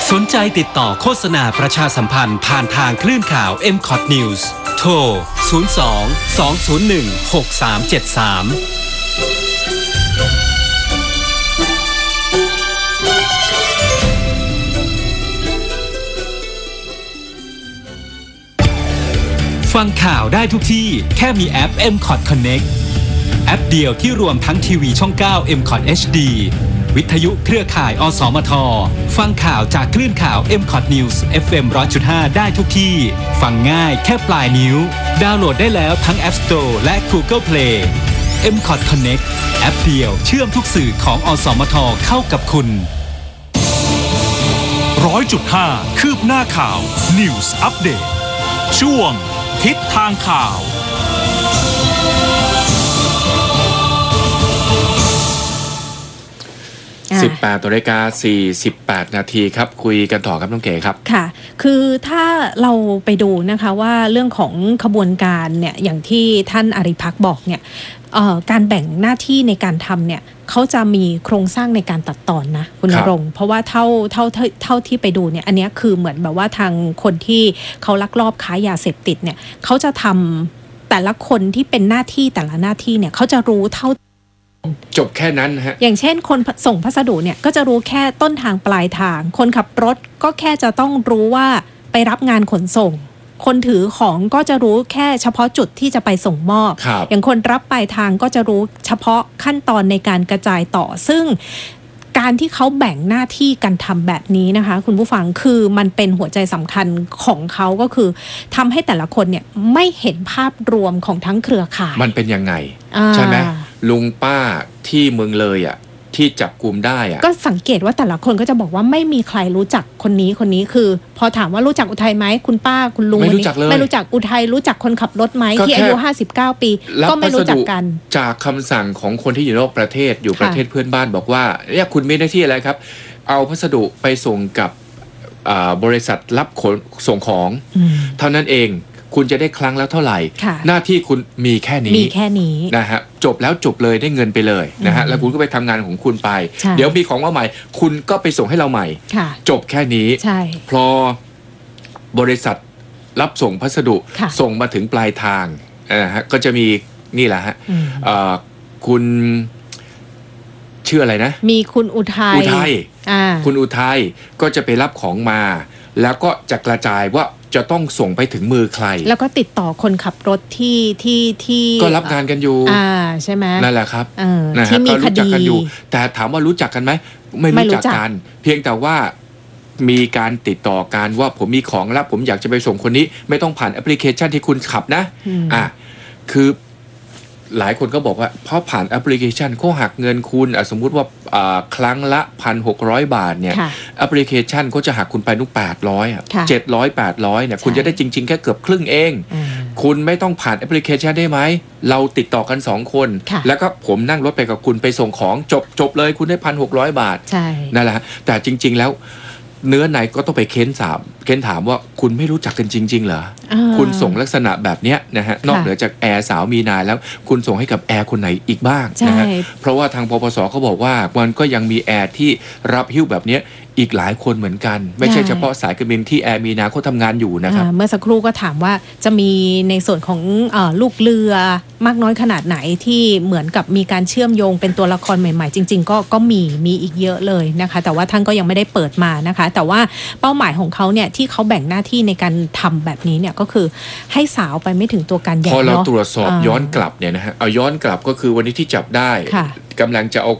สนใจติดต่อโฆษณาประชาสัมพันธ์ผ่านทางคลื่นข่าว MCOT News โทร 02-201-6373ฟังข่าวได้ทุกที่แค่มีแอป MCOT Connect แอปเดียวที่รวมทั้งทีวีช่อง 9 MCOT HD วิทยุเครือข่ายอสมทฟังข่าวจากคลื่นข่าว MCOT News FM 100.5 ได้ทุกที่ฟังง่ายแค่ปลายนิ้วดาวน์โหลดได้แล้วทั้ง App Store และ Google Play MCOT Connect แอปเดียวเชื่อมทุกสื่อของอสมทเข้ากับคุณ 100.5 คืบหน้าข่าว News Update ช่วงทิศทางข่าว 18:48 นาทีครับคุยกันต่อครับน้องเก๋ครับค่ะคือถ้าเราไปดูนะคะว่าเรื่องของขบวนการเนี่ยอย่างที่ท่านอริภักษ์บอกเนี่ยการแบ่งหน้าที่ในการทำเนี่ยเขาจะมีโครงสร้างในการตัดตอนนะคุณณรงค์เพราะว่าเท่าที่ไปดูเนี่ยอันนี้คือเหมือนแบบว่าทางคนที่เขาลักลอบค้ายาเสพติดเนี่ยเขาจะทำแต่ละคนที่เป็นหน้าที่แต่ละหน้าที่เนี่ยเขาจะรู้เท่าจบแค่นั้นฮะอย่างเช่นคนส่งพัสดุเนี่ยก็จะรู้แค่ต้นทางปลายทางคนขับรถก็แค่จะต้องรู้ว่าไปรับงานขนส่งคนถือของก็จะรู้แค่เฉพาะจุดที่จะไปส่งมอบอย่างคนรับปลายทางก็จะรู้เฉพาะขั้นตอนในการกระจายต่อซึ่งการที่เขาแบ่งหน้าที่กันทำแบบนี้นะคะคุณผู้ฟังคือมันเป็นหัวใจสำคัญของเขาก็คือทำให้แต่ละคนเนี่ยไม่เห็นภาพรวมของทั้งเครือข่ายมันเป็นยังไงใช่ไหมลุงป้าที่เมืองเลยอ่ะที่จับกลุ่มได้อ่ะก็สังเกตว่าแต่ละคนก็จะบอกว่าไม่มีใครรู้จักคนนี้คือพอถามว่ารู้จักอุทัยไหมคุณป้าคุณลุงไม่รู้จักเลยไม่รู้จักอุทัยรู้จักคนขับรถไหมที่อายุ59 ปีก็ไม่รู้จักกันจากคำสั่งของคนที่อยู่นอกประเทศอยู่ประเทศเพื่อนบ้านบอกว่าเนี่ยคุณมีหน้าที่อะไรครับเอาพัสดุไปส่งกับบริษัทรับขนส่งของเท่านั้นเองคุณจะได้ครั้งแล้วเท่าไหร่หน้าที่คุณมีแค่นี้นะฮะจบแล้วจบเลยได้เงินไปเลยนะฮะแล้วคุณก็ไปทำงานของคุณไปเดี๋ยวมีของมาใหม่คุณก็ไปส่งให้เราใหม่จบแค่นี้พอบริษัทรับส่งพัสดุส่งมาถึงปลายทางฮะก็จะมีนี่แหละฮะคุณชื่ออะไรนะมีคุณอุทัยคุณอุทัยก็จะไปรับของมาแล้วก็จะกระจายว่าจะต้องส่งไปถึงมือใครแล้วก็ติดต่อคนขับรถที่ก็รับงานกันอยู่ใช่ไหมนั่นแหละครับนะฮะก็รู้จักกันอยู่แต่ถามว่ารู้จักกันไหมไม่รู้จักกันเพียงแต่ว่ามีการติดต่อกันว่าผมมีของแล้วผมอยากจะไปส่งคนนี้ไม่ต้องผ่านแอปพลิเคชันที่คุณขับนะคือหลายคนก็บอกว่าเพราะผ่านแอปพลิเคชันเขาหักเงินคุณสมมุติว่าครั้งละ 1,600 บาทเนี่ยแอปพลิเคชันเขาจะหักคุณไปนุ่ง800 700 800เนี่ยคุณจะได้จริงๆแค่เกือบครึ่งเองคุณไม่ต้องผ่านแอปพลิเคชันได้ไหมเราติดต่อกัน2คนแล้วก็ผมนั่งรถไปกับคุณไปส่งของจบเลยคุณได้ 1,600 บาทนั่นแหละแต่จริงๆแล้วเนื้อในก็ต้องไปเค้นถามว่าคุณไม่รู้จักกันจริงๆเหรอคุณส่งลักษณะแบบเนี้ยนะฮะนอกเหนือจากแอร์สาวมีนาแล้วคุณส่งให้กับแอร์คนไหนอีกบ้างนะฮะเพราะว่าทางปปสเขาบอกว่ามันก็ยังมีแอร์ที่รับหิ้วแบบเนี้ยอีกหลายคนเหมือนกันไม่ใช่เฉพาะสายการบินที่แอร์มีนาเขาทำงานอยู่นะครับเมื่อสักครู่ก็ถามว่าจะมีในส่วนของลูกเรือมากน้อยขนาดไหนที่เหมือนกับมีการเชื่อมโยงเป็นตัวละครใหม่ๆจริงๆก็มีอีกเยอะเลยนะคะแต่ว่าท่านก็ยังไม่ได้เปิดมานะคะแต่ว่าเป้าหมายของเขาเนี่ยที่เขาแบ่งหน้าที่ในการทำแบบนี้เนี่ยก็คือให้สาวไปไม่ถึงตัวการใหญ่พอเราตรวจสอบย้อนกลับเนี่ยนะฮะเอาย้อนกลับก็คือวันนี้ที่จับได้กำลังจะเอา